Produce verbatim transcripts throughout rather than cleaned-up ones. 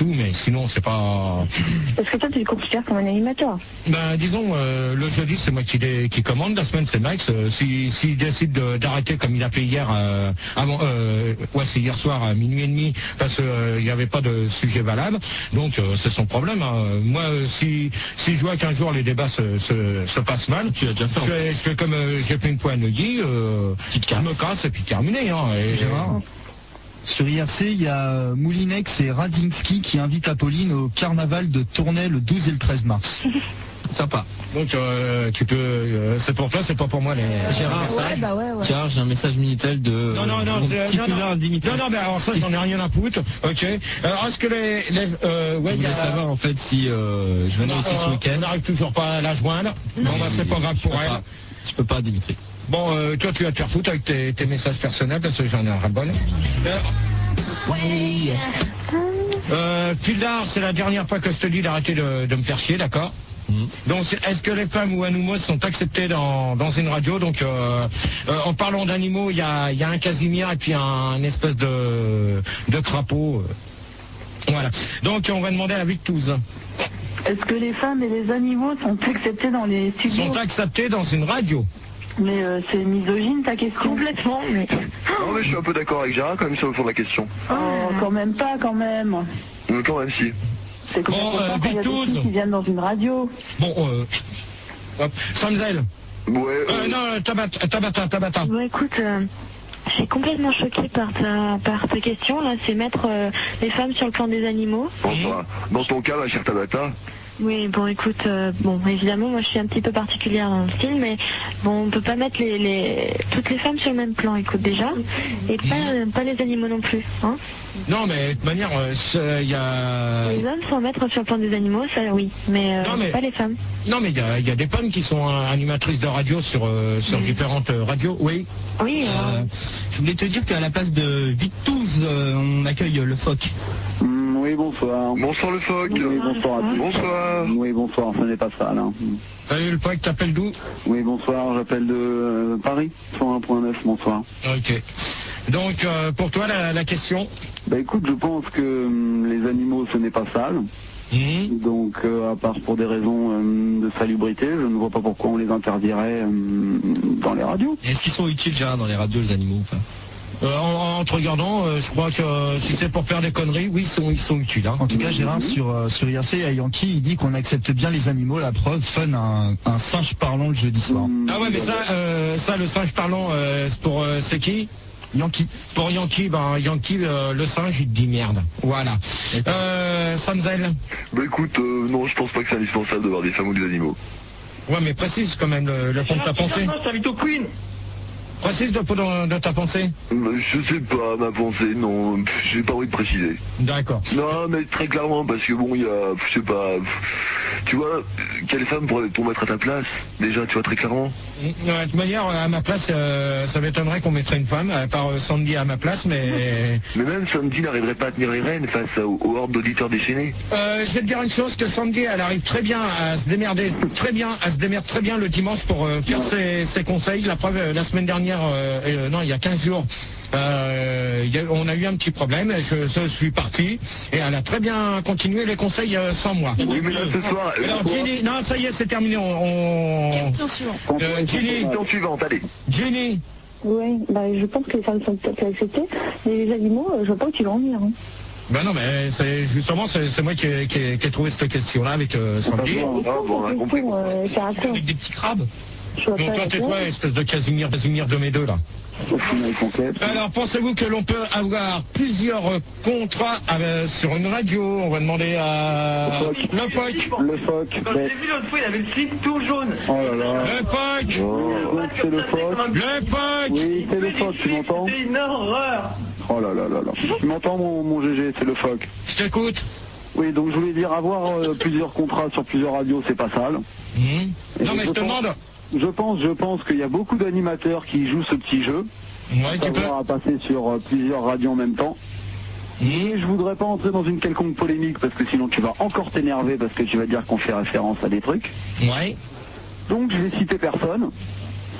tout, mais sinon c'est pas... Parce que toi tu te considères comme un animateur. Ben disons, euh, le jeudi c'est moi qui, dé, qui commande, la semaine c'est Max. Euh, S'il si, si décide de, d'arrêter comme il a fait hier, euh, avant, euh, ouais c'est hier soir à minuit et demi, parce qu'il euh, n'y avait pas de sujet valable, donc euh, c'est son problème. Hein. Moi, euh, si, si je vois qu'un jour les débats se, se, se passent mal, tu as déjà fait, je, fais, je fais comme euh, j'ai fait une fois à Neuilly, euh, je me casse et puis terminé. Hein, et, Gérard, sur I R C, il y a Moulinex et Radzinski qui invitent Apolline au carnaval de Tournai le douze et le treize mars. Sympa. Donc euh, tu peux, euh, c'est pour toi, c'est pas pour moi les. Gérard, Ouais, bah ouais, ouais. Gérard, j'ai un message Minitel de. Non non non, mon c'est- petit non, cousin non, Dimitri. non non, mais alors ça j'en ai rien à foutre. Ok. Alors est-ce que les, les euh, ouais, Je il y voulais a- savoir en fait si euh, je venais Non, aussi ce euh, week-end. on n'arrive toujours pas à la joindre. Bon bah c'est pas grave Je peux pour elle. pas. Je peux pas, Dimitri. Bon, euh, toi tu vas te faire foutre avec tes, tes messages personnels parce que j'en ai un ras-le-bol. Euh, euh, Fildar, c'est la dernière fois que je te dis d'arrêter de, de me faire chier, d'accord? Mhm. Donc, c'est- est-ce que les femmes ou animaux sont acceptés dans, dans une radio? Donc, euh, euh, en parlant d'animaux, il y a, il y a un Casimir et puis un, un espèce de, de crapaud. euh. Voilà. Donc, on va demander à la Victouze. Est-ce que les femmes et les animaux sont acceptés dans les studios? Sont acceptés dans une radio? Mais euh, c'est misogyne ta question. Complètement, mais... Non mais je suis un peu d'accord avec Gérard quand même sur le fond de la question. Oh, quand même pas, quand même. Mais quand même si. C'est comme Bon, ça euh, quand il y a des Victouze. filles qui viennent dans une radio. Bon, euh, hop, Samzel. Ouais, Euh, euh, non, Tabata, Tabata, Tabata. Bon, écoute, euh, je suis complètement choquée par ta, par ta question. Là, c'est mettre euh, les femmes sur le plan des animaux. enfin, dans ton cas, ma chère Tabata, Oui, bon, écoute, euh, bon, évidemment, moi, je suis un petit peu particulière dans le style, mais bon, on peut pas mettre les, les, toutes les femmes sur le même plan, écoute, déjà, et pas, euh, pas les animaux non plus, hein. Non, mais de toute manière, euh, c'est- il y a... Les hommes sont à mettre sur le plan des animaux, ça, oui, mais, euh, Non, mais- pas les femmes. Non, mais il y a, il y a des femmes qui sont euh, animatrices de radio sur, euh, sur différentes euh, radios, oui. Oui, euh, Euh, je voulais te dire qu'à la place de Victouze, euh, on accueille le phoque. Mm, oui, bonsoir. bonsoir le phoque. Oui, bonsoir à tous. Bonsoir. Oui, bonsoir, ce n'est pas ça, là. Salut le pote, t'appelles d'où? Oui, bonsoir, j'appelle de euh, Paris, cent un point neuf, bonsoir. Ok. Donc, euh, pour toi, la, la question? Bah écoute, je pense que hum, les animaux, ce n'est pas sale. Mhm. Donc, euh, à part pour des raisons euh, de salubrité, je ne vois pas pourquoi on les interdirait euh, dans les radios. Est-ce qu'ils sont utiles, Gérard, dans les radios, les animaux ou pas? Euh, en, en te regardant, euh, je crois que euh, si c'est pour faire des conneries, oui, ils sont, ils sont utiles. Hein. En tout cas, Gérard, sur, euh, sur I R C, à Yankee, il dit qu'on accepte bien les animaux. La preuve, Fun a un, un singe parlant le jeudi soir. Hum, Ah ouais, mais ça, euh, ça le singe parlant, euh, c'est pour euh, c'est qui? Yankee. Pour Yankee, ben Yankee, euh, le singe, il te dit merde. Voilà. Euh, Samzel. Bah écoute, euh, non, je pense pas que c'est indispensable d'avoir des femmes ou des animaux. Ouais, mais précise quand même le, le fond de ta pensée. Précise le fond de, de ta pensée. Bah, je sais pas, ma pensée, non, pff, j'ai pas envie de préciser. D'accord. Non, mais très clairement, parce que bon, il y a, je sais pas, pff, tu vois, quelle femme pour, pour mettre à ta place, déjà, tu vois, très clairement. De toute manière, à ma place, euh, ça m'étonnerait qu'on mettrait une femme, à part euh, Sandy à ma place, mais... Mais même Sandy n'arriverait pas à tenir les rênes face aux, aux hordes d'auditeurs déchaînés. Euh, je vais te dire une chose, que Sandy, elle arrive très bien à se démerder, très bien, à se démerder très bien le dimanche pour euh, faire ses, ses conseils. La preuve, euh, la semaine dernière, euh, euh, non, il y a quinze jours, euh, il y a- on a eu un petit problème, je, je suis parti, et elle a très bien continué les conseils euh, sans moi. Oui, mais là, ce soir... Alors, Jenny, non, ça y est, c'est terminé, on... on- Question suivante. Euh, Jenny, Question suivante, allez. Jenny, Oui, bah, je pense que les femmes sont peut-être acceptées, mais les animaux, euh, je vois pas où tu vas en venir. Hein. ben non, mais c'est justement, c'est c'est moi qui ai, qui ai- qui ai trouvé cette question-là avec euh, Sandy. Ah, bon, on a compris. Euh, caractère. Avec des petits crabes. Je vois Donc pas toi, t'es la quoi, classe. espèce de Casimir, Casimir de mes deux, là? Au final complet. Alors, pensez-vous que l'on peut avoir plusieurs euh, contrats euh, sur une radio? On va demander à... Le Poc. Le phoque, bête. l'autre fois, il avait le slip tout jaune. Oh là là. Le Poc. Oh, donc c'est le phoque. Le Poc. Oui, c'est le phoque, tu m'entends? C'est une horreur. Oh là là là là. Tu m'entends mon, mon G G, c'est le phoque. Je t'écoute. Oui, donc je voulais dire, avoir euh, plusieurs contrats sur plusieurs radios, c'est pas sale. Mhm. Non, mais je te pense- demande. Je pense, je pense qu'il y a beaucoup d'animateurs qui jouent ce petit jeu, Ouais, tu peux. savoir à passer sur euh, plusieurs radios en même temps. Et je voudrais pas entrer dans une quelconque polémique parce que sinon tu vas encore t'énerver parce que tu vas dire qu'on fait référence à des trucs. Ouais. Donc je vais citer personne.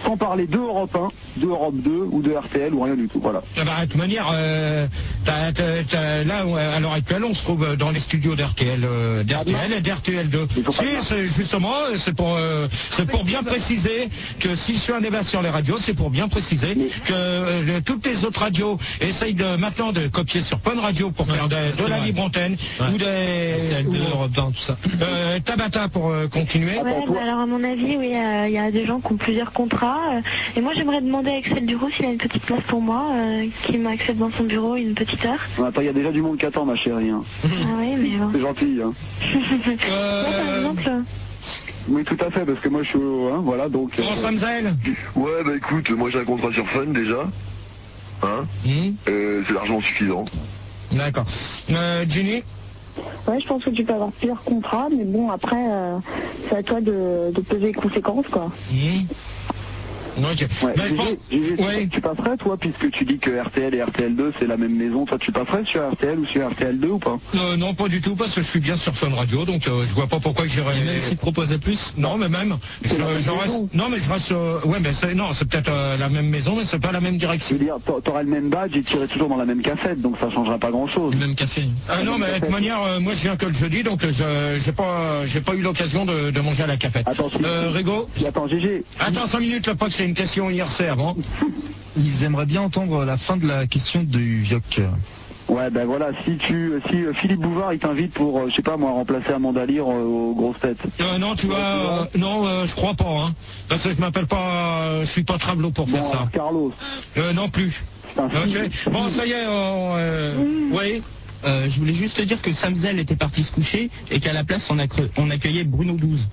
sans parler de Europe un, de Europe deux ou de R T L ou rien du tout. Voilà. Ah bah, de toute manière, euh, t'as- t'as- t'as- là, à l'heure actuelle, on se trouve dans les studios d'R T L, euh, d'R T L et d'R T L deux. Si, c'est justement, c'est pour, euh, c'est pour bien préciser que si je fais un débat sur les radios, c'est pour bien préciser que euh, toutes les autres radios essayent de, maintenant de copier sur Fun Radio pour faire de, de la libre antenne ou des R T L deux, Europe un, tout ça. Euh, Tabata pour euh, continuer. Ouais, bah alors à mon avis, oui, euh, il y a des gens qui ont plusieurs contrats. euh, et moi, j'aimerais demander à Axel Duroux s'il a une petite place pour moi, euh, qui m'accède dans son bureau une petite heure. Ouais, attends, il y a déjà du monde qui attend, ma chérie. Hein. Ah oui, mais bon. C'est gentil. Hein. Euh, Moi, par exemple, euh, Oui, tout à fait, parce que moi je suis... Hein, voilà, donc... Bon, Samzel. Ouais, bah écoute, moi j'ai un contrat sur Fun déjà. Hein Hmm, euh, C'est largement suffisant. D'accord. Euh, Jenny. Ouais, je pense que tu peux avoir plusieurs contrats, mais bon, après, euh, c'est à toi de, de peser les conséquences, quoi. Hmm. Ok. Ouais, Ben, je Gégé, pense- Gégé, tu- ouais. tu passerais, toi, puisque tu dis que R T L et R T L deux, c'est la même maison, toi, tu passerais sur R T L ou sur R T L deux ou pas? Euh, non, pas du tout, parce que je suis bien sur Fun Radio, donc euh, je vois pas pourquoi j'irais. Et même s'il te proposait plus. Non, mais même, je, C'est la même je reste. maison. Non, mais je reste. euh, ouais, mais c'est non, c'est peut-être euh, la même maison, mais c'est pas la même Je direction. veux dire, t'a- t'aurais le même badge et tu irais toujours dans la même cassette, donc ça changerait pas grand-chose. Le même café. Ah non, mais de toute manière, euh, moi je viens que le jeudi, donc euh, je j'ai pas j'ai pas eu l'occasion de, de manger à la cafette. Attends, si- Euh, Rigo. Puis attends, Gégé, Attends cinq minutes, là, pas que c'est une question I R C avant. Ils aimeraient bien entendre la fin de la question du Vioc. ouais, ben voilà, si tu, si euh, Philippe Bouvard, il t'invite pour, euh, je sais pas moi, remplacer Amanda Lear euh, aux grosses têtes. Euh, non, tu vois, euh, non, euh, je crois pas, hein. Parce que je m'appelle pas, euh, je suis pas Travelot pour Bon, faire ça. alors, Carlos, Euh, non plus. putain, si- Ok. Bon, ça y est, euh, euh, oui. Euh, je voulais juste te dire que Samzel était parti se coucher et qu'à la place on, a cre- on accueillait Bruno douze.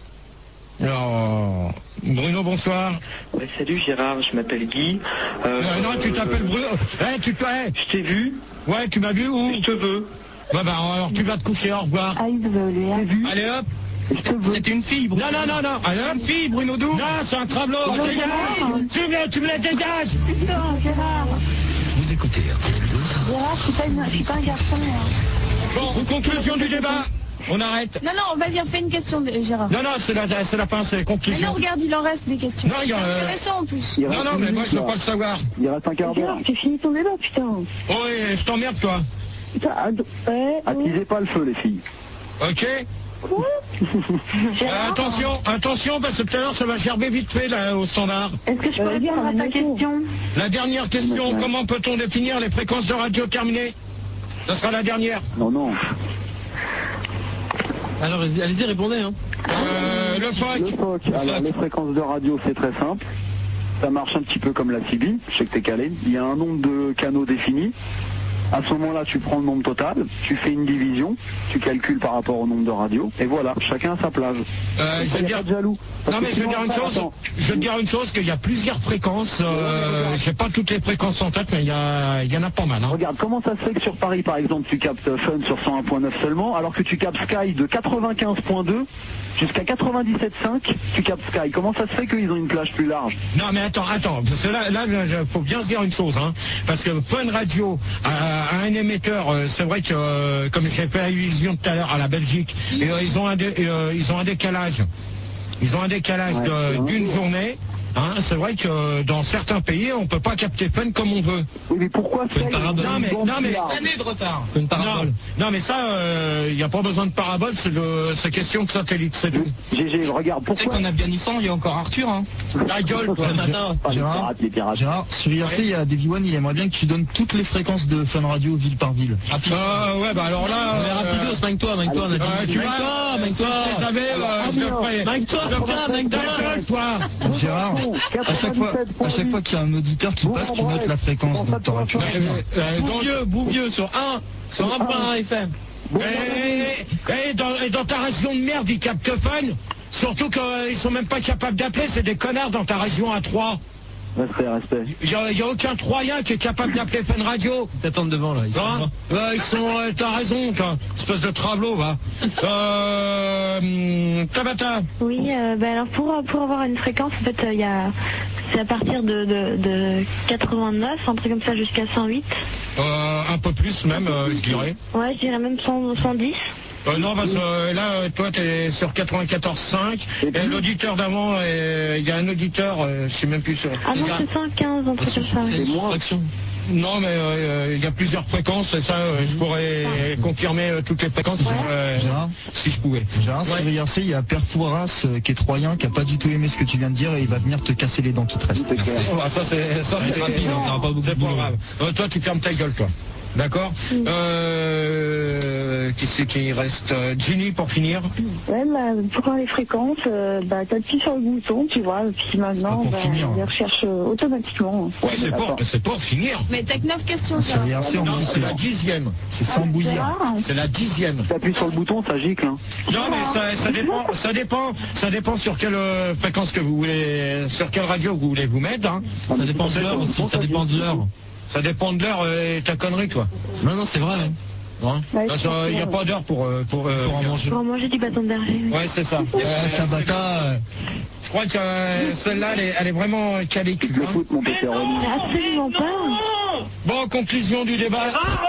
Alors, Bruno, bonsoir. Ouais, salut Gérard, je m'appelle Guy. Euh, Euh, non, tu t'appelles Bruno. Eh, tu te hey, Je t'ai vu, ouais, tu m'as vu où? je te veux. Ouais, bah, alors tu vas te coucher, au revoir. Ah, il veut, lui, hein. Allez hop. C'était une fille, Bruno. Non, non, non, non. Allez hop. Une fille, Bruno douze. Non, c'est un Travelot. Non, Dégage. Gérard. Tu me, tu me la dégages. Putain, Gérard. Vous écoutez R T L deux. Gérard, je suis pas, une- je suis pas un garçon, hein. Bon, conclusion du débat. On arrête. Non, non, vas-y, refais une question, de- Gérard. Non, non, c'est la, c'est la fin, c'est la Mais conclusion. non, regarde, il en reste des questions. Non, il y a, C'est euh, intéressant en plus. il Non, reste non, une mais moi minute, je veux là. pas le savoir. Il reste un quart d'heure. Gérard, tu finis ton débat, putain. Oh, et je t'emmerde, toi. Putain, ah, d- ouais, Attisez pas le feu, les filles. Ok. quoi? Euh, Gérard, attention, attention, parce que tout à l'heure ça va gerber vite fait là au standard. est-ce que je peux Euh, répondre à ta Gérard, question? La dernière question, Ouais. comment peut-on définir les fréquences de radio terminées? Ça sera la dernière. Non, non. Alors allez-y, allez-y, répondez. Hein. Euh, le Le F O C. F O C, alors les fréquences de radio, c'est très simple. Ça marche un petit peu comme la C B, je sais que t'es calé. Il y a un nombre de canaux défini. À ce moment-là, tu prends le nombre total, tu fais une division, tu calcules par rapport au nombre de radios, et voilà, chacun a sa plage. Euh, je Ça, vais y a dire- pas de jaloux. Parce Non que mais je vais sinon, dire une chose, attends. je vais te dire une chose, qu'il y a plusieurs fréquences, euh, j'ai pas toutes les fréquences en tête, mais il y, a, il y en a pas mal. Hein. Regarde, comment ça se fait que sur Paris, par exemple, tu captes Fun sur cent un point neuf seulement, alors que tu captes Sky de quatre-vingt-quinze point deux jusqu'à quatre-vingt-dix-sept point cinq, tu captes Sky. Comment ça se fait qu'ils ont une plage plus large? Non mais attends, attends, parce que là, là, il faut bien se dire une chose, hein, parce que Fun Radio a, a un émetteur, euh, c'est vrai que, euh, comme j'ai fait allusion tout à l'heure à la Belgique, et, euh, ils, ont un dé- et, euh, ils ont un décalage, ils ont un décalage Ouais, de- c'est un d'une jour. journée. Hein, c'est vrai que euh, dans certains pays, on peut pas capter Fun comme on veut. Oui, mais pourquoi Sky une parabole. a Non, mais- bande non, mais- plus large? Année de retard. Une parabole. Non, non, mais ça, il n'y a pas besoin de parabole, c'est le- c'est question de satellite, c'est tout. G G, regarde, Tu sais pourquoi qu'en Afghanistan, il y a encore Arthur, hein. La gueule, toi, le matin. Ah, les Gérard. pirates, les pirates. Gérard, sur I R C, il y a Davy One, il aimerait bien que tu donnes toutes les fréquences de Fun Radio ville par ville. Euh, ouais, bah alors là. Mais euh, rapidos, magne-toi, magne-toi, on a dit. euh, tu Magne-toi, vois, magne-toi. si je les avais, euh, je le ferais. Magne-toi, Je le ferais. putain, magne-toi. Ta gueule, toi. Gérard, à chaque fois, à chaque fois qu'il y a un auditeur qui passe, tu notes la fréquence, donc t'auras pu. Euh, euh, donc, Bouvieux, Bouvieux, sur un, sur un point un F M. et, et dans, et dans ta région de merde, ils captent Fun. Surtout qu'ils sont même pas capables d'appeler, c'est des connards dans ta région à Troyes. Respect, respect. Il n'y a, y a aucun Troyen qui est capable d'appeler Fun Radio. Ils t'attendent devant là. Ils sont Hein devant. Euh, ils sont, euh, t'as raison, toi, espèce de travelot, va. Euh, hum, Tabata. Oui, euh, bah alors pour, pour avoir une fréquence, en fait, il y a c'est à partir de, de, de quatre-vingt-neuf, un truc comme ça, jusqu'à cent huit. Euh, un peu plus même, euh, je dirais. Ouais, je dirais même cent, cent dix. Euh, non, parce que euh, là, euh, toi, tu es sur quatre-vingt-quatorze virgule cinq. Et, et l'auditeur d'avant, il y a un auditeur, euh, je sais même plus sur... Ah non, c'est cent quinze, un truc comme ça. C'est moins. Non, mais il euh, y a plusieurs fréquences, et ça, euh, je pourrais confirmer euh, toutes les fréquences Ouais. euh, Gérard, si je pouvais. Gérard, sur Ouais. I R C, il y a Père Fouras euh, qui est troyen, qui a pas du tout aimé ce que tu viens de dire et il va venir te casser les dents qui te restent. C'est clair. Oh, bah, ça, c'est ça, c'est rapide, on n'aura pas beaucoup c'est de pas boulot. grave. Euh, toi, tu fermes ta gueule, toi. D'accord. Euh, qui c'est qui reste euh, Ginny, pour finir. Ouais, bah, pour les fréquences, euh, bah, t'appuies sur le bouton, tu vois, et puis maintenant, pour bah, finir. on les recherche euh, automatiquement. Ouais, c'est pour, c'est pour finir. Mais t'as que neuf questions, Sur I R C, on Non, dit c'est c'est la dixième. c'est sans bouillir. Gérard, C'est la dixième. T'appuies sur le bouton, ça gicle. Hein. Non, mais ça, ça dépend, ça dépend, ça dépend sur quelle euh, fréquence que vous voulez, sur quelle radio vous voulez vous mettre. Hein. Ça dépend de l'heure aussi, ça dépend de l'heure. Ça dépend de l'heure et ta connerie, toi. Non, non, c'est vrai. hein. Hein. Ouais, Parce qu'il n'y a pas d'heure pour euh, pour, euh, Pour en manger. Pour manger du bâton de berger. Ouais, c'est ça. Euh, Euh, Tabata, euh, je crois que euh, celle-là, elle est, elle est vraiment calée. Le foot, mon pépéroni. Mais absolument pas. Bon, conclusion du débat.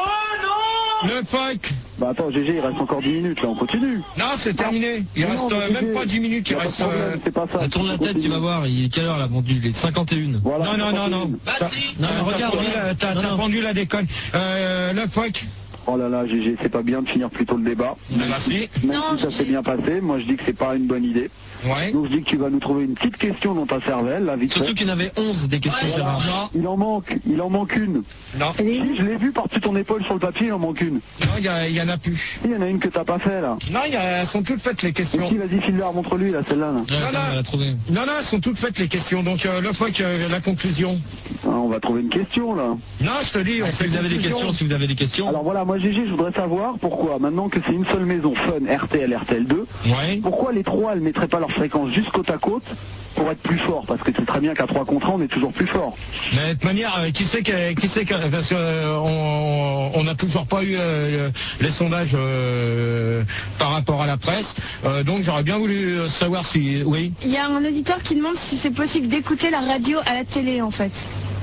Le F O C. Bah attends, G G, il reste encore dix minutes, là, on continue. Non, c'est terminé. Il Non, reste non, euh, mais même G G, pas dix minutes. y Il a pas de reste. problème, euh, c'est pas ça. Elle tourne la tête, tu Continue. vas voir. Il est quelle heure là, vendu? Il est cinquante et une. Voilà, Non, non, non, non. T'as- Non, mais t'as regarde, pendu regarde. la- T'as Non, t'as non. pendu la déconne. Euh, le F O C. Oh là là, G G, c'est pas bien de finir plus tôt le débat. Merci. Même Non, si ça G G. s'est bien passé, moi je dis que c'est pas une bonne idée. Ouais. Donc je dis que tu vas nous trouver une petite question dans ta cervelle, là, vite Surtout fait. qu'il y en avait onze des questions, Gérard. Non, Il en manque, il en manque une. non, Si, je l'ai vu par-dessus ton épaule sur le papier, il en manque une. non, il y, a- il y en a plus. Il y en a une que t'as pas fait, là. Non, il y a- elles sont toutes faites les Et questions. si, vas-y, file-leur, montre-lui, là, celle-là, là. Ouais, non. attends, elle a trouvé. Non, non, elles sont toutes faites les questions. Donc euh, le F O C, euh, la conclusion. Ah, on va trouver une question, là. Non, je te dis, on Ah, si fait vous avez des conclusion. questions, si vous avez des questions. Alors voilà, moi G G, je voudrais savoir pourquoi, maintenant que c'est une seule maison, Fun, R T L, R T L deux, Ouais. pourquoi les trois, elles mettraient pas leur fréquence juste côte à côte pour être plus fort? Parce que tu sais très bien qu'à trois contre un, on est toujours plus fort. Mais de toute manière, euh, qui sait que, qui sait que, parce que euh, on on n'a toujours pas eu euh, les sondages euh, par rapport à la presse. Euh, donc j'aurais bien voulu euh, savoir si, oui. Il y a un auditeur qui demande si c'est possible d'écouter la radio à la télé, en fait.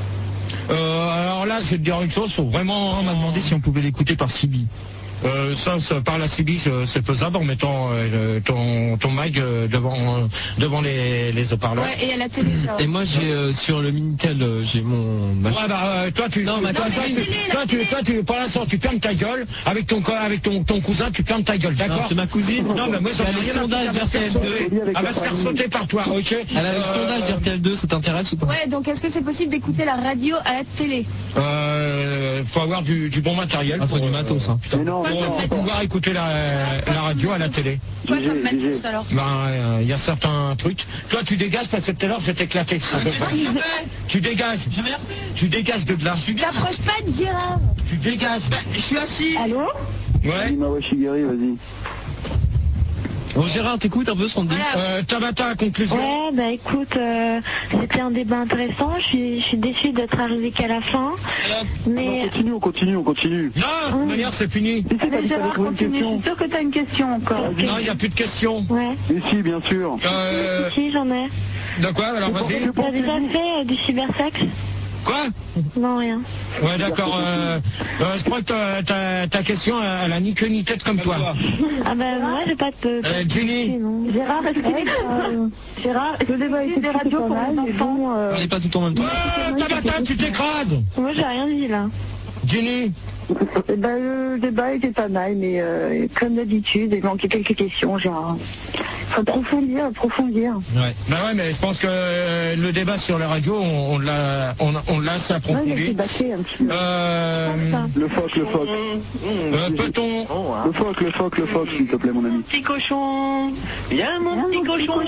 Euh, alors là, je vais te dire une chose, faut vraiment. on m'a demandé si on pouvait l'écouter par C B. Euh, ça, ça, par la C B, euh, c'est faisable en mettant euh, ton, ton mic euh, devant, euh, devant les, les haut-parleurs. Ouais, et à la télé, genre. Et moi, j'ai euh, sur le Minitel, euh, j'ai mon machin. Ouais, bah, euh, toi, tu, Non, mais toi, attends, toi, la tu- télé, la toi, tu, télé. toi, tu, pour l'instant, tu fermes ta gueule avec ton, co- avec ton, ton cousin, tu fermes ta gueule, Non, d'accord? c'est ma cousine. Non, mais moi, j'en ai Elle a les rien à sondages foutre, elle va se faire d'R T L sauter. deux. Elle va se faire sauter par toi, ok? Elle a le Euh, sondage d'R T L deux, ça t'intéresse ou pas? Ouais, donc est-ce que c'est possible d'écouter la radio à la télé? Euh, faut avoir du, du bon matériel. Ah, faut pour, du euh, matos, hein. Mais non, mais Pour, non, pour pouvoir écouter la, la radio à la télé. Quoi G G, comme G G. matos, alors? Ben, euh, il y a certains trucs. Toi, tu dégages parce que tout à l'heure, je vais t'éclater. Tu dégages. Tu dégages de là. T'approches pas de Gérard. Tu dégages. Je suis assis. Allô? Ouais. Dis Mawashigiri, vas-y. Bon, Gérard, t'écoutes un peu ce qu'on te dit? Voilà. Euh, Tabata, conclusion. Ouais, bah écoute, euh, c'était un débat intéressant. Je suis, je suis déçue d'être arrivée qu'à la fin. On Mais continue, on continue, on continue. Non, de toute manière, c'est fini. Si, si, t'as Mais dit que t'allais Gérard, trouver une continue, je question. suis sûre que t'as une question encore. Non, il n'y a plus de questions. ouais, Mais si, bien sûr. Euh, si j'en ai. de quoi? Alors, vas-y. Que T'as déjà pensez-vous fait euh, du cybersex? Quoi? Non, rien. Ouais, d'accord. Euh, euh, je crois que ta, ta, ta question, elle a ni queue ni tête comme toi. Ah bah moi j'ai pas de... Euh, Jenny. non. Gérard, est-ce que euh, Gérard, est-ce que débat est des radios pour les enfants Oh, On n'est pas tout en même temps. Euh, Tabata, tu t'écrases. Moi j'ai rien dit là. Jenny. Eh ben, le débat était pas mal, mais euh, comme d'habitude, il manquait quelques questions, Gérard. Faut approfondir, approfondir. Ouais. Bah ouais, mais je pense que euh, le débat sur la radio, on, on l'a, on, on l'a assez Ouais, il a été approfondi. bâclé un petit peu. Euh, Le phoque, le phoque. euh, peut-on, Le phoque, le phoque, le phoque, s'il te plaît, mon ami. Petit cochon. Viens mon petit cochon.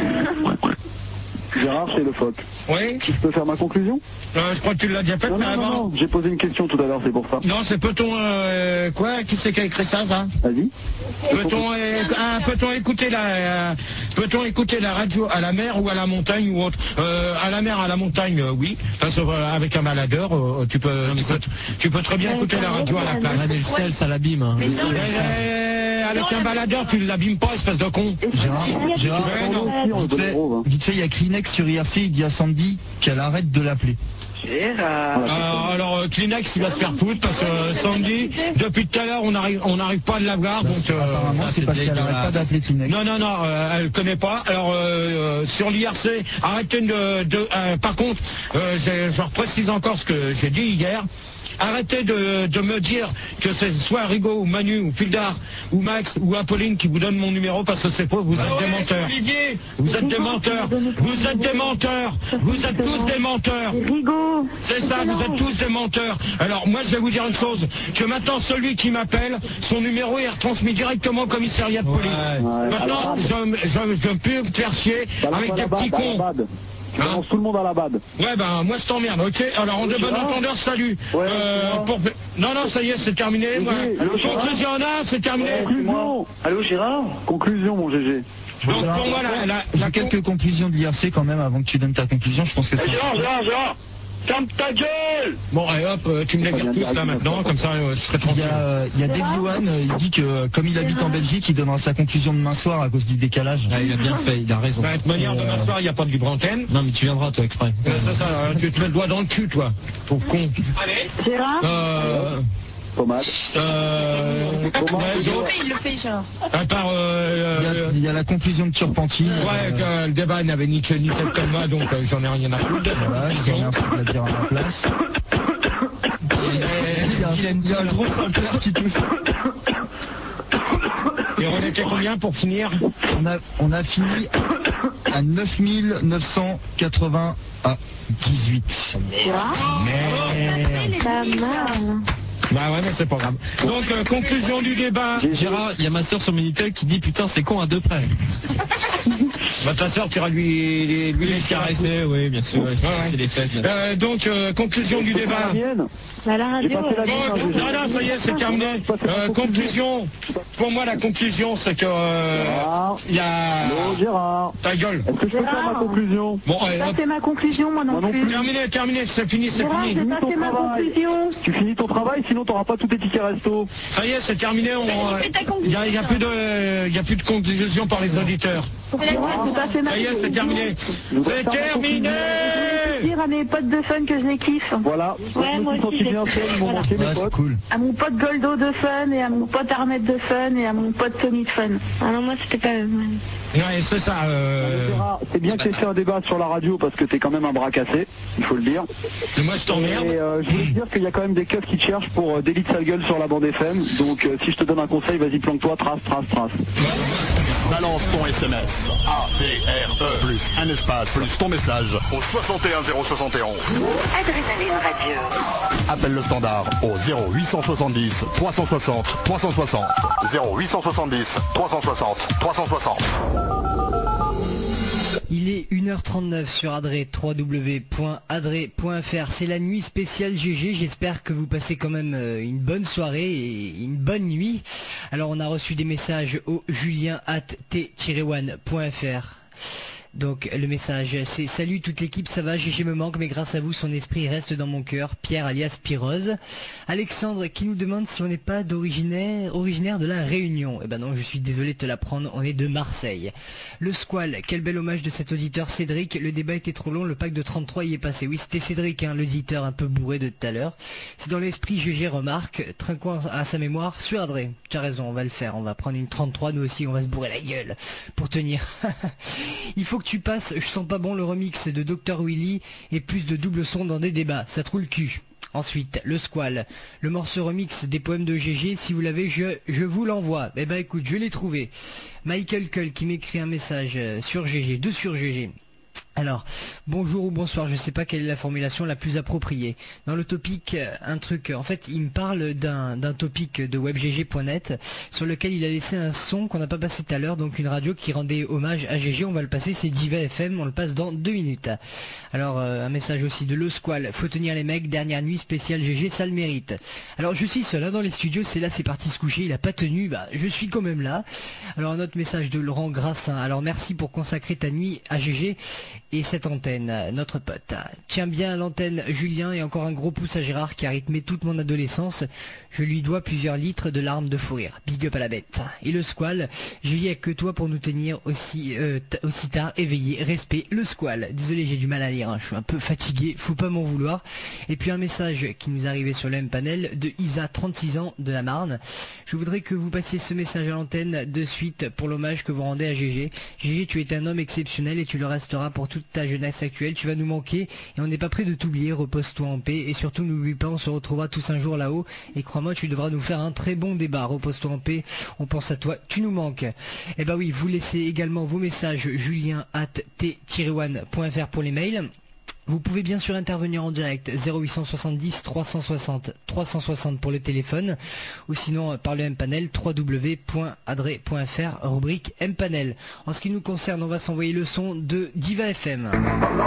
Gérard, c'est le phoque. oui, Je peux faire ma conclusion? euh, je crois que tu l'as déjà fait, Non, mais non, non, avant. non, j'ai posé une question tout à l'heure, c'est pour ça. Non, c'est peut-on, euh, quoi? Qui c'est qui a écrit ça, ça? Vas-y. Peut-on, euh, ah, peut-on écouter la, euh, peut-on écouter la radio à la mer ou à la montagne ou autre? Euh, à la mer, à la montagne, euh, oui. Parce que euh, avec un baladeur, euh, tu peux, tu peux, tu peux très bien écouter la radio à la plage. Ah, mais le sel, ça l'abîme. hein. Mais Le non, sel, mais- ça- Euh, à avec un baladeur, tu l'abîmes pas, espèce de con. Gérard, Gérard, Ouais, non. vite fait, vite fait, il y a Kleenex sur I R C, il dit à Sandy qu'elle arrête de l'appeler. Gérard. Euh, alors euh, Kleenex il va se faire foutre parce que euh, Sandy, depuis tout à l'heure on n'arrive on n'arrive pas à l'avoir, donc euh, Apparemment, ça, c'est parce qu'elle dégueulasse. arrête pas d'appeler Kleenex. Non non non, euh, elle connaît pas. Alors euh, euh, sur l'I R C, arrêtez de, de euh, par contre, euh, j'ai- je reprécise encore ce que j'ai dit hier. Arrêtez de, de me dire que c'est soit Rigaud ou Manu ou Pildar ou Max ou Apolline qui vous donne mon numéro parce que c'est pas, vous êtes des menteurs. Vous êtes des menteurs. Vous êtes des menteurs. Vous êtes tous des menteurs. Rigaud. C'est ça, vous êtes tous des menteurs. Alors moi je vais vous dire une chose, que maintenant celui qui m'appelle, son numéro est retransmis directement au commissariat de police. Maintenant je je je peux plus me faire chier avec des petits cons. Hein, tout le monde à la bad. Ouais ben moi je t'emmerde, ok. Alors en de bon entendeur, salut. Ouais, Euh, pour... Non non ça y est c'est terminé. G G. Moi. Allô, Conclusion là, c'est terminé. Conclusion. Allô Gérard. Conclusion, mon G G. Donc pour moi la, la, J'ai la quelques conclusions de l'I R C quand même avant que tu donnes ta conclusion, je pense que c'est... Gérard, Gérard, Gérard. Ferme ta gueule. Bon et hop, euh, tu me les vires tous là maintenant, comme ça euh, je serai Il y tranquille. a, euh, il y a Davy One, euh, il dit que euh, comme il habite en Belgique, il donnera sa conclusion demain soir à cause du décalage. Ah, il a bien fait, il a raison. De toute manière, demain soir, il n'y a pas de libre antenne. Non, mais tu viendras, toi, exprès. Euh, ça, ça, euh, tu te mets le doigt dans le cul, toi. Pauvre con. Gérard. Euh... Pommade. Euh... ouais, donc, Il le fait, genre. à part... Euh, Il y a, euh, il y a la conclusion de Turpentine. ouais, que le débat n'avait ni queue ni tête comme moi, donc euh, j'en ai rien à foutre. Voilà, j'ai rien à dire à ma place. Il y a, il y a un gros simpleur qui tousse. Et on était combien pour finir? On a, on a fini à neuf mille neuf cent quatre-vingt-dix-huit. Merde. Pas mal. Bah ouais, mais c'est pas grave. Donc, euh, conclusion du débat. Gérard, il y a ma soeur sur Minitel qui dit putain, c'est con à deux près. Bah ta soeur, tu iras lui, lui, lui les caresser. Oui, bien sûr, ouais, Ouais, ouais. c'est les fêtes. bien sûr. Euh, donc, euh, conclusion du débat. La mienne. À la J'ai radio. passé la Bon, mienne. hein, G G. non, non, ça y est, c'est terminé. Euh, conclusion. Pour moi, la conclusion, c'est que euh, Gérard. il y a Allô, Gérard. ta gueule. Est-ce que je peux faire ma conclusion? Bon, allez, Ça hop. c'est ma conclusion, moi non Moi non plus. plus. Terminé, terminé, c'est fini, c'est Gérard, fini. j'ai pas ton fait ma travail. conclusion. Tu finis ton travail, sinon t'auras pas tout tes tickets resto. Ça y est, c'est terminé. On, j'ai fait ta il conclusion. y a, il y a plus de, il y a plus de conclusion par les auditeurs. Gérard, j'ai pas fait ma Ça y est, c'est conclusion. terminé. Je vais C'est faire ma terminé. Je veux dire à mes potes de fun que je les kiffe. Voilà. Ouais, je me moi suis aussi, senti j'ai- bien seul, ils m'ont Voilà. manqué mes Ouais, c'est potes. cool. À mon pote Goldo de fun et à mon pote Armette de fun et à mon pote Tony de fun. Ah non, moi c'était pas eux. ouais. Ouais, c'est ça. Euh... Gérard, c'est bien que tu aies fait un débat sur la radio parce que t'es quand même un bras cassé, il faut le dire. Moi, je t'emmerde. Et euh, je voulais te dire qu'il y a quand même des keufs qui te cherchent pour euh, délit de sale gueule sur la bande F M. Donc euh, si je te donne un conseil, vas-y planque-toi, trace, trace, trace. Balance ton S M S. A D R E plus un espace plus ton message au soixante et un zéro soixante et onze. Adrénaline Radio. Appelle le standard au zéro huit cent soixante-dix trois cent soixante trois cent soixante. zéro huit cent soixante-dix trois cent soixante trois cent soixante. Il est une heure trente-neuf sur Adré, w w w point adré point f r. C'est la nuit spéciale G G. J'espère que vous passez quand même euh, une bonne soirée et une bonne nuit. Alors on a reçu des messages au julien arobase t tiret one point f r. Donc le message c'est: salut toute l'équipe, ça va, G G me manque mais grâce à vous son esprit reste dans mon cœur. Pierre alias Pirose. Alexandre qui nous demande si on n'est pas d'originaire originaire de la Réunion. Eh ben non, je suis désolé de te l'apprendre, on est de Marseille. Le Squall, quel bel hommage de cet auditeur Cédric. Le débat était trop long, le pack de trente-trois y est passé. Oui, c'était Cédric, hein, l'auditeur un peu bourré de tout à l'heure. C'est dans l'esprit G G remarque, trinquant à sa mémoire sur Adré. Tu as raison, on va le faire, on va prendre une trente-trois nous aussi, on va se bourrer la gueule pour tenir. Il faut que tu passes, je sens pas bon le remix de docteur Willy et plus de double son dans des débats, ça trouve le cul. Ensuite, le Squall, le morceau remix des poèmes de G G, si vous l'avez, je, je vous l'envoie. Eh ben écoute, je l'ai trouvé. Michael Cull qui m'écrit un message sur G G, deux sur G G. Alors, bonjour ou bonsoir, je sais pas quelle est la formulation la plus appropriée. Dans le topic, un truc, en fait, il me parle d'un d'un topic de webgg point net sur lequel il a laissé un son qu'on n'a pas passé tout à l'heure, donc une radio qui rendait hommage à G G, on va le passer, c'est Diva F M, on le passe dans deux minutes. Alors, euh, un message aussi de Le Squall, faut tenir les mecs, dernière nuit spéciale G G, ça le mérite. Alors, je suis seul hein, dans les studios, c'est là, c'est parti se coucher, il a pas tenu, bah, je suis quand même là. Alors, un autre message de Laurent Grassin, alors merci pour consacrer ta nuit à G G. et cette antenne, notre pote. Tiens bien l'antenne Julien et encore un gros pouce à Gérard qui a rythmé toute mon adolescence. Je lui dois plusieurs litres de larmes de fou rire. Big up à la bête. Et le squal, je n'y ai que toi pour nous tenir aussi, euh, aussi tard éveillés. Respect, le squal. Désolé, j'ai du mal à lire, hein. Je suis un peu fatigué, faut pas m'en vouloir. Et puis un message qui nous arrivait sur le M-Panel de Isa, trente-six ans, de la Marne. Je voudrais que vous passiez ce message à l'antenne de suite pour l'hommage que vous rendez à G G. G G, tu es un homme exceptionnel et tu le resteras pour toute ta jeunesse actuelle. Tu vas nous manquer et on n'est pas prêt de t'oublier. Repose-toi en paix et surtout n'oublie pas, on se retrouvera tous un jour là-haut et crois-moi, tu devras nous faire un très bon débat. Repose-toi en paix, on pense à toi, tu nous manques. Et bah oui, vous laissez également vos messages julien arobase t tiret one point f r pour les mails. Vous pouvez bien sûr intervenir en direct zéro huit cent soixante-dix trois cent soixante trois cent soixante pour le téléphone ou sinon par le M-Panel w w w point adré point f r rubrique M-Panel. En ce qui nous concerne, on va s'envoyer le son de Diva F M.